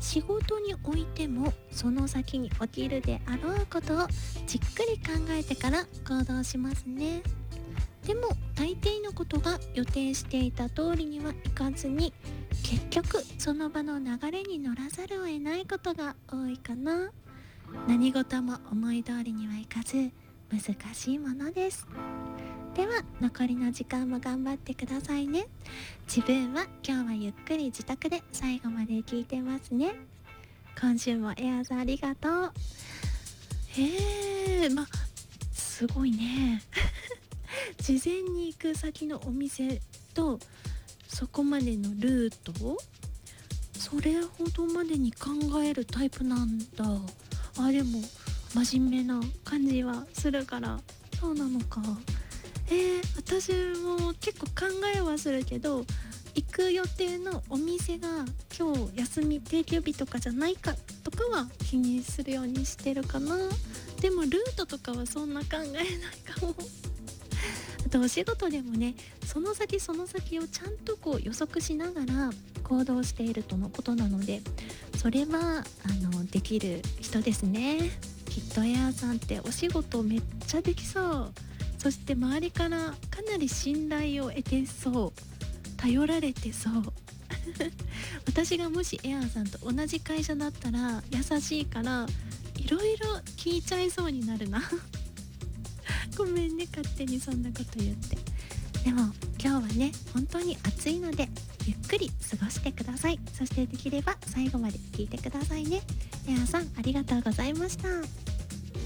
仕事においてもその先に起きるであろうことをじっくり考えてから行動しますね。でも大抵のことが予定していた通りにはいかずに、結局その場の流れに乗らざるを得ないことが多いかな。何事も思い通りにはいかず難しいものです。では残りの時間も頑張ってくださいね。自分は今日はゆっくり自宅で最後まで聞いてますね。今週もエアーさんありがとう。すごいね事前に行く先のお店とそこまでのルート、それほどまでに考えるタイプなんだ。でも真面目な感じはするから、そうなのか。私も結構考えはするけど、行く予定のお店が今日休み定休日とかじゃないかとかは気にするようにしてるかな。でもルートとかはそんな考えないかもあとお仕事でもね、その先その先をちゃんと予測しながら行動しているとのことなので、それはできる人ですね。きっとエアーさんってお仕事めっちゃできそう。そして周りからかなり信頼を得てそう、頼られてそう私がもしエアーさんと同じ会社だったら優しいからいろいろ聞いちゃいそうになるなごめんね、勝手にそんなこと言って。でも今日はね本当に暑いのでゆっくり過ごしてください。そしてできれば最後まで聞いてくださいね。エアーさんありがとうございました。